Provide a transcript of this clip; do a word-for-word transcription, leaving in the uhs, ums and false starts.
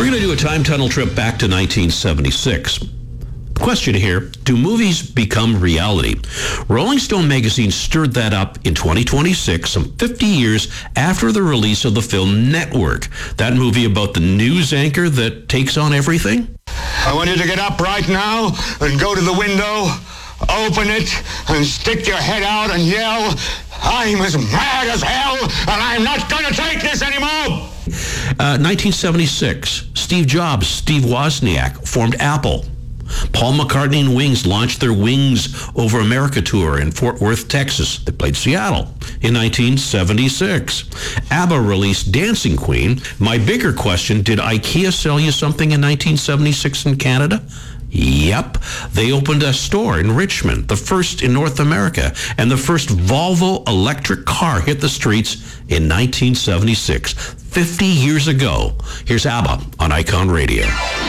We're going to do a time tunnel trip back to nineteen seventy-six. Question here, do movies become reality? Rolling Stone magazine stirred that up in twenty twenty-six, some fifty years after the release of the film Network, that movie about the news anchor that takes on everything. I want you to get up right now and go to the window, open it, and stick your head out and yell, I'm as mad as hell, and I'm not going to take this anymore! Uh, nineteen seventy-six, Steve Jobs, Steve Wozniak formed Apple. Paul McCartney and Wings launched their Wings Over America tour in Fort Worth, Texas. They played Seattle in nineteen seventy-six. ABBA released Dancing Queen. My bigger question, did IKEA sell you something in nineteen seventy-six in Canada? Yep. They opened a store in Richmond, the first in North America, and the first Volvo electric car hit the streets in nineteen seventy-six, fifty years ago. Here's ABBA on Icon Radio.